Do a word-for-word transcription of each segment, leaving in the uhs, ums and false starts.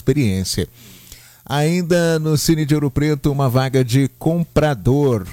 experiência. Ainda no Cine de Ouro Preto, uma vaga de comprador,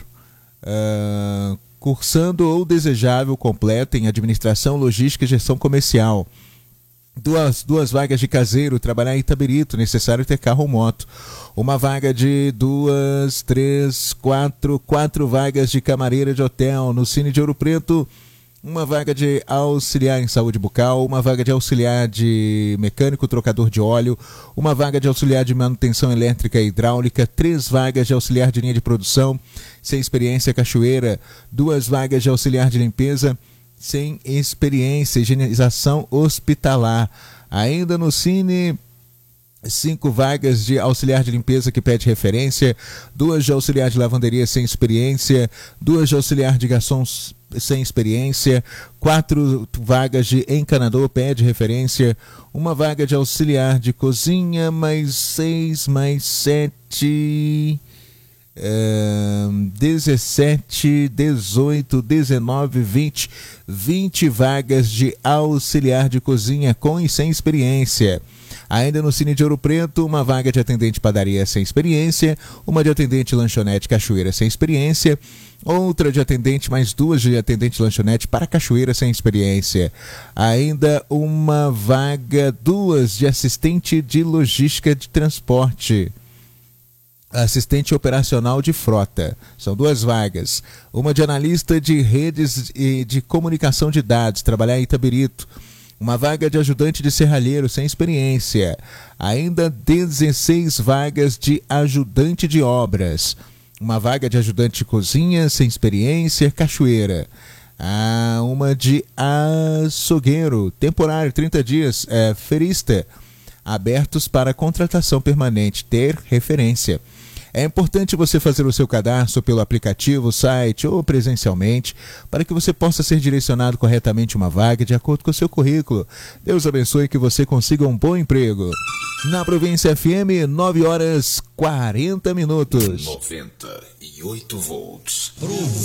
uh, cursando ou desejável completo em administração, logística e gestão comercial. Duas, duas vagas de caseiro, trabalhar em Itabirito, necessário ter carro ou moto. Uma vaga de duas, três, quatro, quatro vagas de camareira de hotel no Cine de Ouro Preto. Uma vaga de auxiliar em saúde bucal, uma vaga de auxiliar de mecânico trocador de óleo, uma vaga de auxiliar de manutenção elétrica e hidráulica, três vagas de auxiliar de linha de produção, sem experiência cachoeira, duas vagas de auxiliar de limpeza, sem experiência, higienização hospitalar. Ainda no Cine, cinco vagas de auxiliar de limpeza que pede referência, duas de auxiliar de lavanderia sem experiência, duas de auxiliar de garçons sem experiência, quatro vagas de encanador pede referência, uma vaga de auxiliar de cozinha, mais seis, mais sete, é, dezessete, dezoito, dezenove, vinte, vinte vagas de auxiliar de cozinha com e sem experiência. Ainda no Cine de Ouro Preto, uma vaga de atendente padaria sem experiência, uma de atendente lanchonete cachoeira sem experiência, outra de atendente, mais duas de atendente lanchonete para cachoeira sem experiência. Ainda uma vaga, duas de assistente de logística de transporte, assistente operacional de frota. São duas vagas. Uma de analista de redes e de comunicação de dados, trabalhar em Itabirito. Uma vaga de ajudante de serralheiro sem experiência. Ainda dezesseis vagas de ajudante de obras. Uma vaga de ajudante de cozinha sem experiência, cachoeira. Ah, uma de açougueiro, temporário, trinta dias, é, ferista. Abertos para contratação permanente, ter referência. É importante você fazer o seu cadastro pelo aplicativo, site ou presencialmente, para que você possa ser direcionado corretamente uma vaga de acordo com o seu currículo. Deus abençoe que você consiga um bom emprego. Na Província F M, nove horas e quarenta minutos. noventa e oito volts.